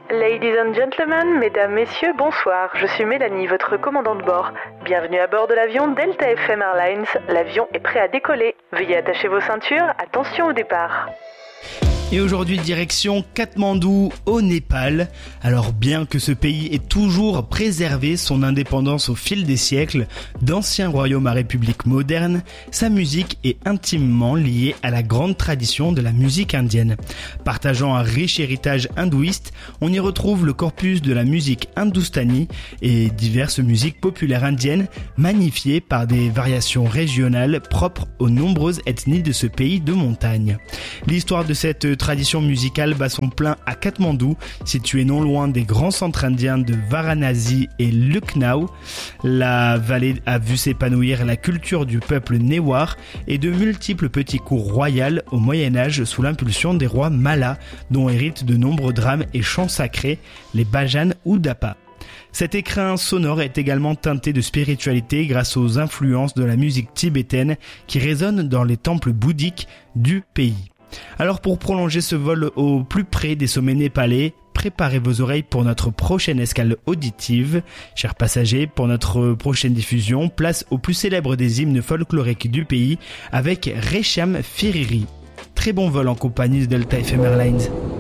Ladies and gentlemen, mesdames, messieurs, bonsoir. Je suis Mélanie, votre commandant de bord. Bienvenue à bord de l'avion Delta FM Airlines. L'avion est prêt à décoller. Veuillez attacher vos ceintures. Attention au départ. Et aujourd'hui, direction Katmandou, au Népal. Alors bien que ce pays ait toujours préservé son indépendance au fil des siècles, d'anciens royaumes à république moderne, sa musique est intimement liée à la grande tradition de la musique indienne. Partageant un riche héritage hindouiste, on y retrouve le corpus de la musique hindoustanie et diverses musiques populaires indiennes, magnifiées par des variations régionales propres aux nombreuses ethnies de ce pays de montagne. L'histoire de cette tradition musicale bat son plein à Katmandou, situé non loin des grands centres indiens de Varanasi et Lucknow. La vallée a vu s'épanouir la culture du peuple Newar et de multiples petits cours royaux au Moyen-Âge sous l'impulsion des rois Mallas, dont héritent de nombreux drames et chants sacrés, les bhajans ou dappas. Cet écrin sonore est également teinté de spiritualité grâce aux influences de la musique tibétaine qui résonnent dans les temples bouddhiques du pays. Alors pour prolonger ce vol au plus près des sommets népalais, préparez vos oreilles pour notre prochaine escale auditive. Chers passagers, pour notre prochaine diffusion, place au plus célèbre des hymnes folkloriques du pays avec Resham Firiri. Très bon vol en compagnie de Delta FM Airlines.